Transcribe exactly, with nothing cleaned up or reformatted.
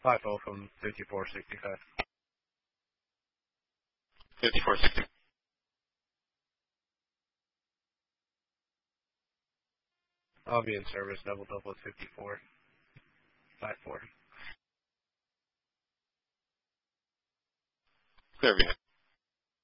five oh from fifty-four sixty-five. fifty-four sixty. I'll be in service, double double at fifty-four. five four. Clear view.